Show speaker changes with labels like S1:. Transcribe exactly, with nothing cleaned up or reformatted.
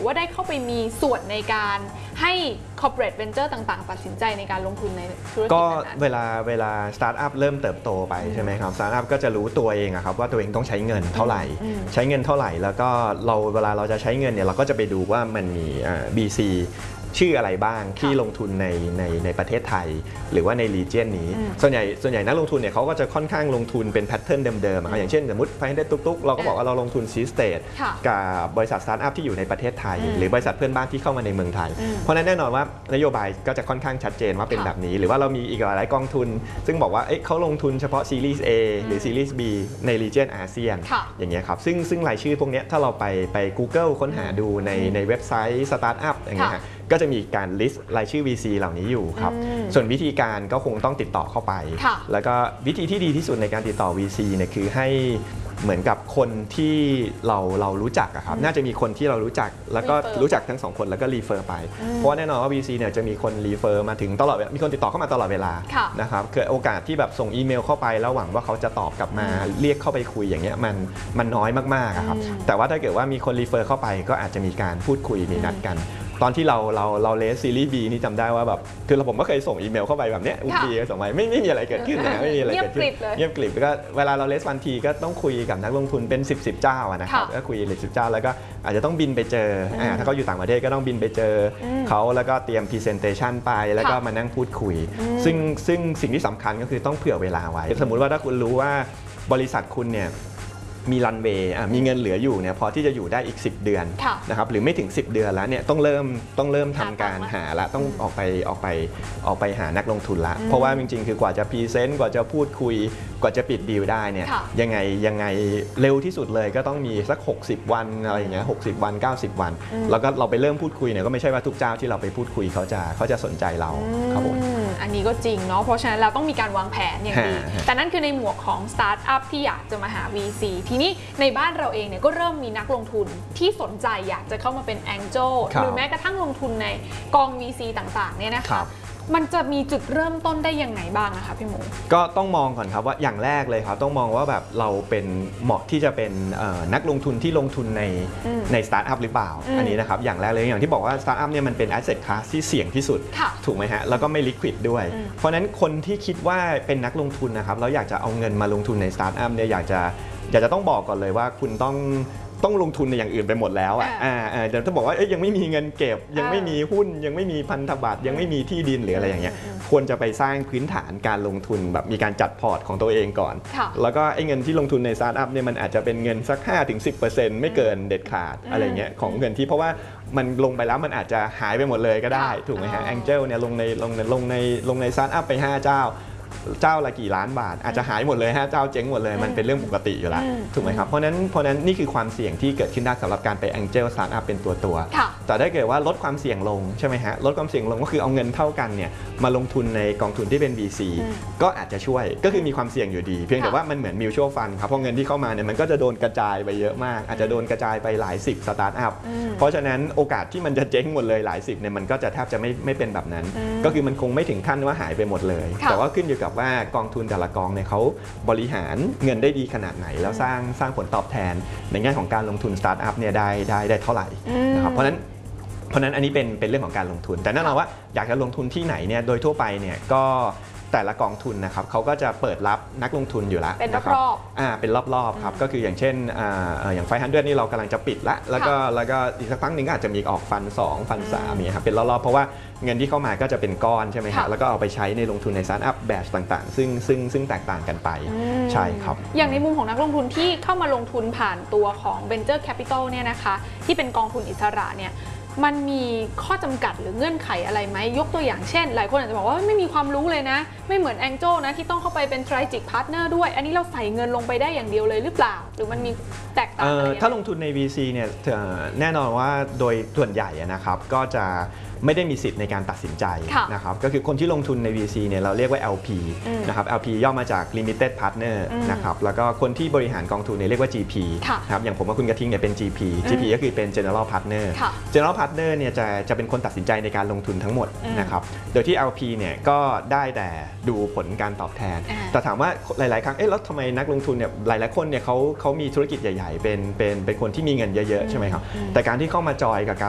S1: รือว่าได้เข้าไปมีส่วนในการให้ corporate venture ต่างๆตัดสินใจในการลงทุนในธุรกิจ
S2: ก็
S1: นั้น
S2: เวลาเวลาสตาร์ทอัพเริ่มเติบโตไปใช่ไหมครับสตาร์ทอัพก็จะรู้ตัวเองครับว่าตัวเองต้องใช้เงินเท่าไหร่ใช้เงินเท่าไหร่แล้วก็เราเวลาเราจะใช้เงินเนี่ยเราก็จะไปดูว่ามันมี บี ซี ชื่ออะไรบ้างที่ลงทุนในในในประเทศไทยหรือว่าในรีเจียนนี้ส่วนใหญ่ส่วนใหญ่นักลงทุนเนี่ยเขาก็จะค่อนข้างลงทุนเป็นแพทเทิร์นเดิมๆอย่างเช่นสมมติไฟเดตุ๊กตุ๊กเราก็บอกว่าเราลงทุนซีสเตทกับบริษัทสตาร์ทอัพที่อยู่ในประเทศไทยหรือบริษัทเพื่อนบ้านที่เข้ามาในเมืองไทยเพราะนั้นแน่นอนว่านโยบายก็จะค่อนข้างชัดเจนว่าเป็นแบบนี้หรือว่าเรามีอีกหลายกองทุนซึ่งบอกว่าเขาลงทุนเฉพาะซีรีส์ A หรือซีรีส์ B ในรีเจียนอาเซียนอย่างเงี้ยครับซึ่งซึ่งรายชื่อพวกนี้ถ้าเราไปไป Google ค้นหาดูในในเว็บไซต์สตาร์ทอัพอย่างเงี้ยก็จะมีการ list รายชื่อ วี ซี เหล่านี้อยู่ครับส่วนวิธีการก็คงต้องติดต่อเข้าไปแล้วก็วิธีที่ดีที่สุดในการติดต่อ วี ซี เนี่ยคือให้เหมือนกับคนที่เราเรารู้จักครับน่าจะมีคนที่เรารู้จักแล้วก็รู้จักทั้งสองคนแล้วก็รีเฟอร์ไปเพราะว่าแน่นอนว่า วี ซี เนี่ยจะมีคนรีเฟอร์มาถึงตลอดมีคนติดต่อเข้ามาตลอดเวลานะครับคือโอกาสที่แบบส่งอีเมลเข้าไปแล้วหวังว่าเขาจะตอบกลับมาเรียกเข้าไปคุยอย่างเงี้ยมันมันน้อยมากๆครับแต่ว่าถ้าเกิดว่ามีคนรีเฟอร์เข้าไปก็อาจจะมีการพูดคุยมีนัดกันตอนที่เราเราเราเลสซีรีส์ B นี่จำได้ว่าแบบคือผมก็เคยส่งอีเมลเข้าไปแบบเนี้ยบีก็ส่งไปไม่ไม่มีอะไรเกิดขึ้นนะไม่มีอะไรเกิดขึ้นเงียบกริบก็เวลาเราเลสวันทีก็ต้องคุยกับนักลงทุนเป็นสิบ สิบเจ้านะครับก็คุยสิบเจ้าแล้วก็อาจจะต้องบินไปเจอถ้าเขาอยู่ต่างประเทศก็ต้องบินไปเจอเขาแล้วก็เตรียม Presentation ไปแล้วก็มานั่งพูดคุยซึ่งซึ่งสิ่งที่สำคัญก็คือต้องเผื่อเวลาไว้สมมุติว่าถ้าคุณรู้ว่าบริษัทคุณเนี่ยมีรันเวย์มีเงินเหลืออยู่เนี่ยพอที่จะอยู่ได้อีกสิบเดือนนะครับหรือไม่ถึงสิบเดือนแล้วเนี่ยต้องเริ่มต้องเริ่มทำการหาละต้องออกไปออกไปออกไปหานักลงทุนละเพราะว่าจริงๆคือกว่าจะพรีเซนต์กว่าจะพูดคุยกว่าจะปิดดีลได้เนี่ยยังไงยังไงเร็วที่สุดเลยก็ต้องมีสักหกสิบวันอะไรอย่างเงี้ยหกสิบวันเก้าสิบวันแล้วก็เราไปเริ่มพูดคุยเนี่ยก็ไม่ใช่ว่าทุกเจ้าที่เราไปพูดคุยเขาจะเขาจะสนใจเราครับผม
S1: อันนี้ก็จริงเนาะเพราะฉะนั้นเราต้องมีการวางแผนอย่างดีแต่นั่นคือในหมวกของสตาร์ทอัพที่อยากจะมาหา วี ซี ทีนี้ในบ้านเราเองเนี่ยก็เริ่มมีนักลงทุนที่สนใจอยากจะเข้ามาเป็น Angel หรือแม้กระทั่งลงทุนในกอง วี ซี ต่างๆเนี่ยนะคะมันจะมีจุดเริ่มต้นได้ยังไงบ้างนะคะพี่หมู
S2: ก็ต้องมองก่อนครับว่าอย่างแรกเลยครับต้องมองว่าแบบเราเป็นเหมาะที่จะเป็นนักลงทุนที่ลงทุนในในสตาร์ทอัพหรือเปล่าอันนี้นะครับอย่างแรกเลยอย่างที่บอกว่าสตาร์ทอัพเนี่ยมันเป็น asset class ที่เสี่ยงที่สุดถูกไหมฮะแล้วก็ไม่ liquid ด้วยเพราะนั้นคนที่คิดว่าเป็นนักลงทุนนะครับแล้วอยากจะเอาเงินมาลงทุนในสตาร์ทอัพเนี่ยอยากจะอยากจะต้องบอกก่อนเลยว่าคุณต้องต้องลงทุนในอย่างอื่นไปหมดแล้วอ่ะอ่าเดี๋ยวถ้าบอกว่าเอ้ยยังไม่มีเงินเก็บยังไม่มีหุ้นยังไม่มีพันธบัตรยังไม่มีที่ดินหรืออะไรอย่างเงี้ยควรจะไปสร้างพื้นฐานการลงทุนแบบมีการจัดพอร์ตของตัวเองก่อนแล้วก็ไอ้เงินที่ลงทุนในสตาร์ทอัพเนี่ยมันอาจจะเป็นเงินสัก ห้าถึงสิบเปอร์เซ็นต์ ไม่เกินเด็ดขาดอะไรเงี้ยของเงินที่เพราะว่ามันลงไปแล้วมันอาจจะหายไปหมดเลยก็ได้ถูกไหมฮะ Angel เนี่ยลงในลงในลงในลงในสตาร์ทอัพไปห้าเจ้าเจ้าละกี่ล้านบาทอาจจะหายหมดเลยฮะเจ้าเจ๊งหมดเลยมันเป็นเรื่องปกติอยู่แล้วถูกไหมครับเพราะนั้นเพราะนั้นนี่คือความเสี่ยงที่เกิดขึ้นได้สำหรับการไป Angel Startup เป็นตัวตัวแต่ถ้าเกิดว่าลดความเสี่ยงลงใช่ไหมฮะลดความเสี่ยงลงก็คือเอาเงินเท่ากันเนี่ยมาลงทุนในกองทุนที่เป็น วี ซี ก็อาจจะช่วยก็คือมีความเสี่ยงอยู่ดีเพียงแต่ว่ามันเหมือน Mutual Fund ครับเพราะเงินที่เข้ามาเนี่ยมันก็จะโดนกระจายไปเยอะมากอาจจะโดนกระจายไปหลายสิบสตาร์ทอัพเพราะฉะนั้นโอกาสที่มันจะเจ๊งหมดเลยหลายสิบเนี่ยมันก็จะแทบจะไม่ไม่เป็นแบบนั้นก็คือมันคงไม่ถึงขั้นว่าหายไปหมดเลยแต่ว่าขึ้นอยู่กับว่ากองทุนแต่ละกองเนี่ยเขาบริหารเงินได้ดีขนาดไหนแล้วสร้างสร้างผลตอบแทนในแง่ของการลงทุนสตาร์ทอัพเนี่ยได้ได้ได้เท่าไหร่นะครับเพราะนั้นเพราะนั้นอันนี้เป็นเป็นเรื่องของการลงทุนแต่แน่นอนว่าอยากจะลงทุนที่ไหนเนี่ยโดยทั่วไปเนี่ยก็แต่ละกองทุนนะครับเขาก็จะเปิดรับนักลงทุนอยู่แล้ว
S1: เป็นรอบๆ
S2: อ่าเป็นรอบๆครับก็คืออย่างเช่นอ่าอย่างไฟฮันเดนี่เรากำลังจะปิดละแล้วก็แล้วก็อีกสักพักหนึ่งก็อาจจะมีออกฟันสองฟันสามเนี่ยครับเป็นรอบๆเพราะว่าเงินที่เข้ามาก็จะเป็นก้อนใช่ไหมครับแล้วก็เอาไปใช้ในลงทุนในสตาร์ทอัพแบบต่างๆซึ่งซึ่งซึ่งแตกต่างกันไปใช่ครับ
S1: อย่างในมุมของนักลงทุนที่เข้ามาลงทุนผ่านตัวของ Venture Capital เนี่ยนะคะที่เป็นกองทุนอิสระเนี่ยมันมีข้อจำกัดหรือเงื่อนไขอะไรไหมยกตัวอย่างเช่นหลายคนอาจจะบอกว่าไม่มีความรู้เลยนะไม่เหมือน Angel นะที่ต้องเข้าไปเป็น Strategic Partner ด้วยอันนี้เราใส่เงินลงไปได้อย่างเดียวเลยหรือเปล่าหรือมันมีแตกต่างอะไร
S2: ถ้าลงทุนใน วี ซี เนี่ยแน่นอนว่าโดยส่วนใหญ่นะครับก็จะไม่ได้มีสิทธิ์ในการตัดสินใจนะครับก็คือคนที่ลงทุนใน วี ซี เนี่ยเราเรียกว่า แอล พี นะครับ แอล พี ย่อมาจาก Limited Partner นะครับแล้วก็คนที่บริหารกองทุนเนี่ยเรียกว่า จี พี นะครับอย่างผมกับคุณกระทิงเนี่ยเป็น จี พี จี พี ก็คือเป็น General Partner General Partner เนี่ยจะจะเป็นคนตัดสินใจในการลงทุนทั้งหมดนะครับโดยที่ แอล พี เนี่ยก็ได้แต่ดูผลการตอบแทนแต่ถามว่าหลายๆครั้งเอ๊ะแล้วทำไมนักลงทุนเนี่ยหลายๆคนเนี่ยเขาเขามีธุรกิจใหญ่ๆเป็นเป็นเป็นคนที่มีเงินเยอะๆใช่ไหมครับแต่การที่เข้ามาจอยกับการ